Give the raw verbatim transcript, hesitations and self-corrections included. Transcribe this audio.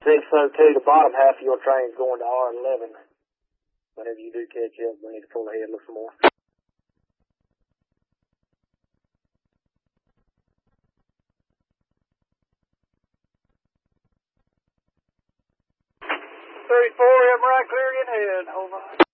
Think so too. The bottom half of your train's going to R eleven. Whenever you do catch up, we need to pull ahead a little more. thirty-four, M right, clear in head. Over.